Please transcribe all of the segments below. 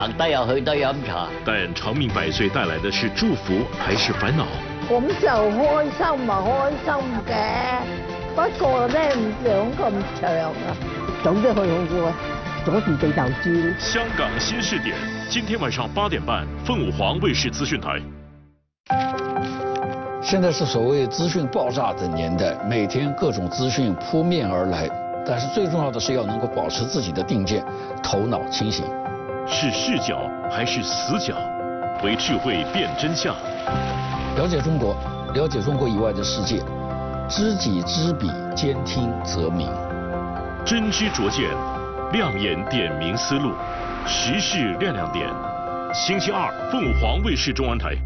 都有去多飲茶。 但长命百岁带来的是祝福还是烦恼？ 咁就開心咪開心嘅，不過咧唔想咁長啊，早啲去好過，阻住地球轉。 香港新视点，今天晚上8点半，凤舞凰卫视资讯台。 现在是所谓资讯爆炸的年代，每天各种资讯扑面而来，但是最重要的是要能够保持自己的定见，头脑清醒。 是视角还是死角？为智慧辨真相。 了解中国，了解中国以外的世界，知己知彼，兼听则明。 真知灼见，亮眼点明思路，时事亮亮点。星期二，凤舞凰卫视中文台。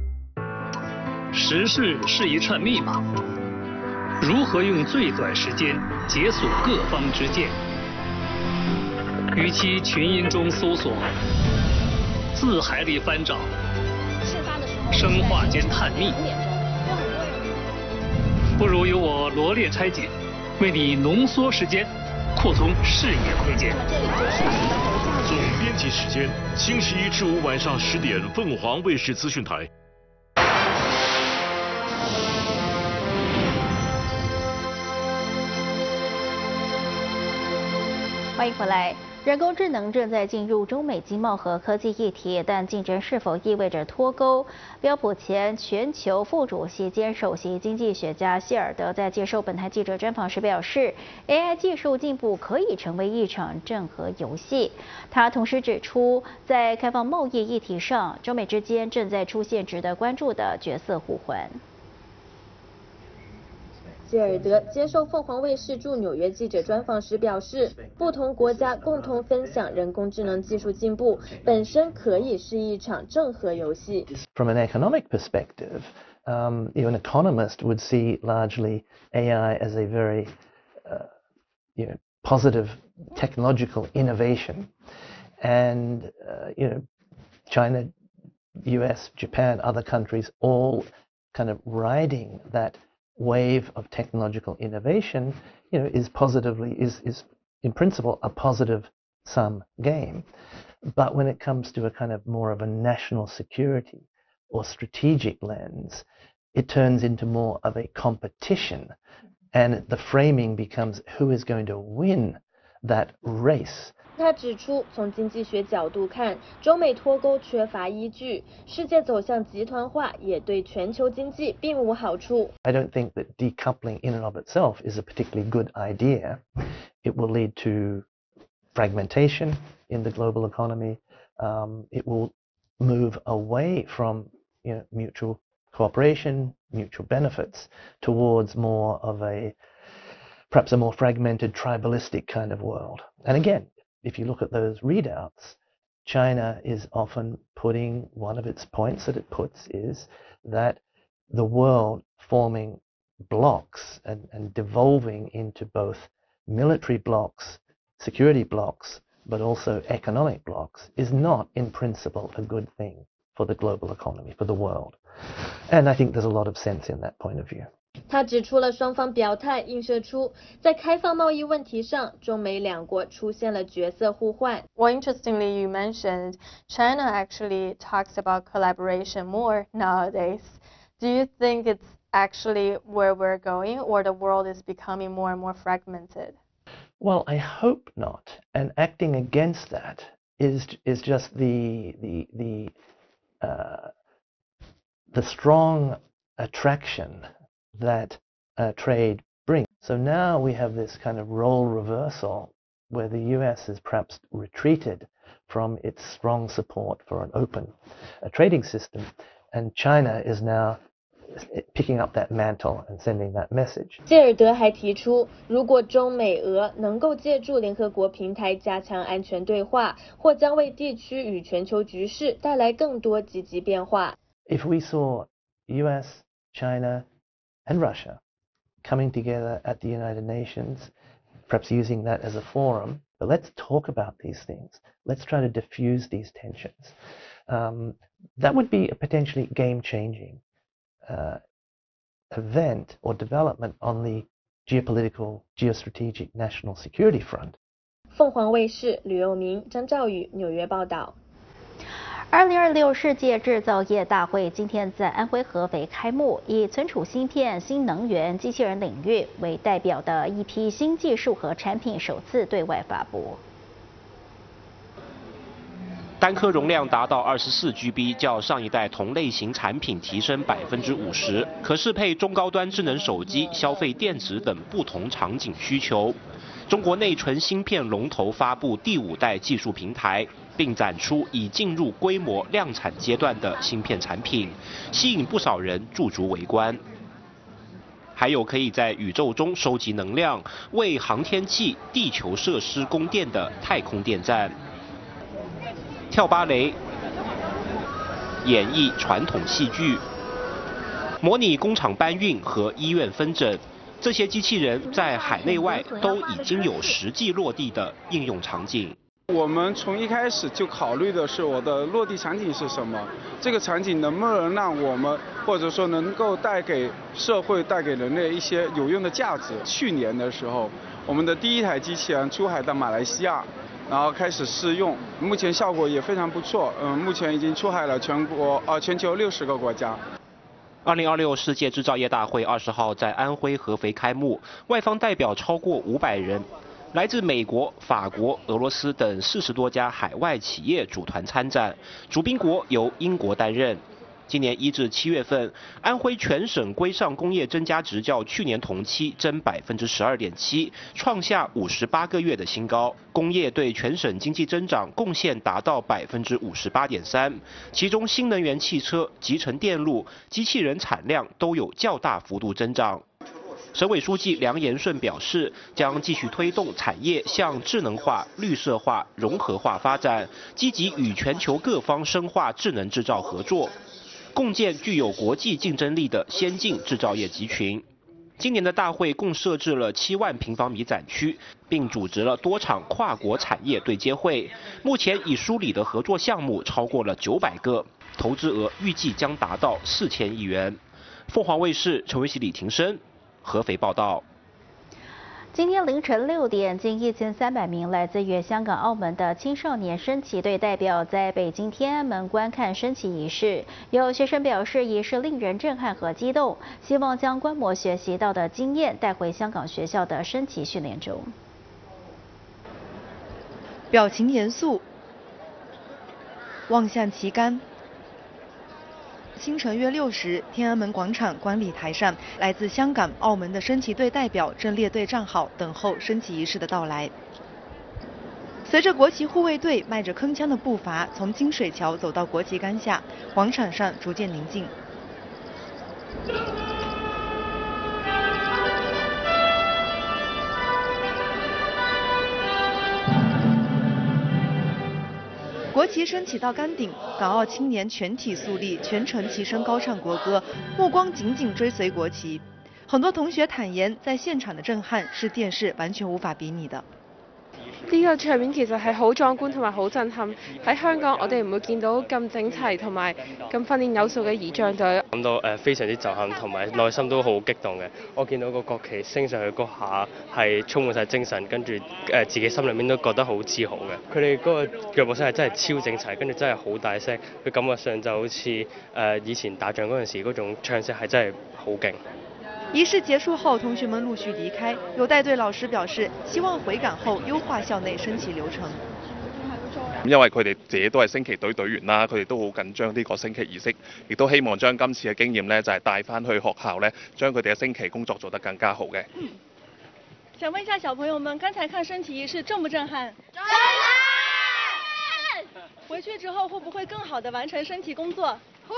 时事是一串密码，如何用最短时间解锁各方之见？与其群音中搜索，字海里翻找，生化间探秘，不如由我罗列拆解，为你浓缩时间，扩充视野空间。 总编辑时间：星期一至五晚上10点，凤舞凰卫视资讯台。 欢迎回来。人工智能正在进入中美经贸和科技议题，但竞争是否意味着脱钩？标普前全球副主席兼首席经济学家谢尔德在接受本台记者专访时表示 ，AI 技术进步可以成为一场正和游戏。他同时指出，在开放贸易议题上，中美之间正在出现值得关注的角色互换。 谢尔德接受凤凰卫视驻纽约记者专访时表示，不同国家共同分享人工智能技术进步，本身可以是一场正和游戏。 From an economic perspective, an economist would see largely AI as a very, positive technological innovation, and China, U.S., Japan, other countries all kind of riding that wave of technological innovation, is in principle a positive sum game. But when it comes to a kind of more of a national security or strategic lens, it turns into more of a competition, and the framing becomes who is going to win that race. 他指出，从经济学角度看，中美脱钩缺乏依据，世界走向集团化也对全球经济并无好处。 I don't think that decoupling in and of itself is a particularly good idea. It will lead to fragmentation in the global economy. It will move away from mutual cooperation, mutual benefits, towards more of perhaps a more fragmented, tribalistic kind of world. And again, if you look at those readouts, China is often putting, one of its points that it puts is that the world forming blocks and devolving into both military blocks, security blocks, but also economic blocks is not in principle a good thing for the global economy, for the world. And I think there's a lot of sense in that point of view. 他指出了双方表态映射出，在开放贸易问题上，中美两国出现了角色互换。 Well, interestingly, you mentioned China actually talks about collaboration more nowadays. Do you think it's actually where we're going, or the world is becoming more and more fragmented? Well, I hope not. And acting against that is just the strong attraction that trade brings. So now we have this kind of role reversal where the US has perhaps retreated from its strong support for an open trading system, and China is now picking up that mantle and sending that message. 谢尔德还提出，如果中美俄能够借助联合国平台加强安全对话，或将为地区与全球局势带来更多积极变化。 If we saw US, China, and Russia coming together at the United Nations, perhaps using that as a forum, but let's talk about these things. Let's try to diffuse these tensions. That would be a potentially game-changing event or development on the geopolitical, geostrategic, national security front. 凤凰卫视吕佑明、张兆宇纽约报道。 2026世界制造业大会今天在安徽合肥开幕，以存储芯片、新能源、机器人领域为代表的一批新技术和产品首次对外发布。 单颗容量达到24GB， 较上一代同类型产品提升50%，可适配中高端智能手机、消费电子等不同场景需求。中国内存芯片龙头发布第5代技术平台，并展出已进入规模量产阶段的芯片产品，吸引不少人驻足围观。还有可以在宇宙中收集能量，为航天器、地球设施供电的太空电站。跳芭蕾、演绎传统戏剧、模拟工厂搬运和医院分诊，这些机器人在海内外都已经有实际落地的应用场景。 我们从一开始就考虑的是我的落地场景是什么，这个场景能不能让我们或者说能够带给社会、带给人类一些有用的价值。去年的时候，我们的第1台机器人出海到马来西亚。然后开始试用，目前效果也非常不错。目前已经出海了全球60个国家。 2026世界制造业大会20号在安徽合肥开幕，外方代表超过500人，来自美国、法国、俄罗斯等40多家海外企业组团参展，主宾国由英国担任。今年1至7月份，安徽全省规上工业增加值较去年同期增12.7%，创下58个月的新高。工业对全省经济增长贡献达到58.3%，其中新能源汽车、集成电路、机器人产量都有较大幅度增长。省委书记梁延顺表示，将继续推动产业向智能化、绿色化、融合化发展，积极与全球各方深化智能制造合作。共建具有国际竞争力的先进制造业集群。今年的大会共设置了7万平方米展区，并组织了多场跨国产业对接会。目前已梳理的合作项目超过了900个，投资额预计将达到4000亿元。凤凰卫视陈维熙、李廷生合肥报道。 今天凌晨6点，近1300名来自粤香港、澳门的青少年升旗队代表在北京天安门观看升旗仪式。有学生表示，仪式令人震撼和激动，希望将观摩学习到的经验带回香港学校的升旗训练中。 表情严肃，望向旗杆。清晨约6时，天安门广场观礼台上，来自香港、澳门的升旗队代表正列队站好，等候升旗仪式的到来。随着国旗护卫队迈着铿锵的步伐从金水桥走到国旗杆下，广场上逐渐宁静。国旗升起到杆顶，港澳青年全体肃立，全程齐声高唱国歌，目光紧紧追随国旗。很多同學坦言，在現場的震撼是電視完全無法比擬的。 呢個場面其實係好壯觀同埋好震撼。喺香港，我哋唔會見到咁整齊同埋咁訓練有素嘅儀仗隊。 感到非常之震撼，同埋內心都好激動嘅。我見到個國旗升上去嗰下係充滿晒精神，跟住自己心裏面都覺得好自豪嘅。佢哋嗰個腳步聲係真係超整齊，跟住真係好大聲，佢感覺上就好似以前打仗嗰陣時嗰種唱聲係真係好勁。 儀式結束後，同學們陸續離開。有帶隊老師表示，希望回港後優化校內升旗流程。 因為佢哋自己都係升旗隊隊員啦，佢哋都好緊張呢個升旗儀式，亦都希望將今次嘅經驗呢，就係帶翻去學校呢，將佢哋嘅升旗工作做得更加好嘅。 想問一下小朋友們，剛才看升旗儀式震不震撼？震撼！回去之後會不會更好地完成升旗工作？會！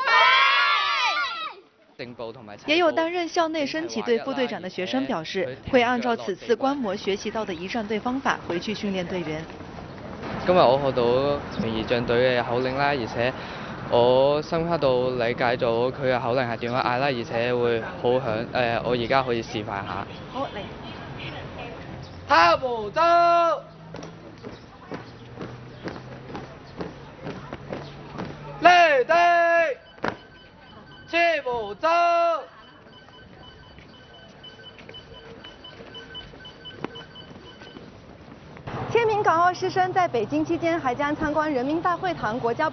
也有擔任校內升旗隊副隊長的學生表示，會按照此次觀摩學習到的儀仗隊方法回去訓練隊員。 今日我學到儀仗隊嘅口令啦，而且我深刻到理解咗佢嘅口令係點樣嗌啦，而且會好響。我而家可以示範下。好，嚟。踏步走。嚟隊。切步走。 千名港澳師生在北京期間還將參觀人民大會堂國家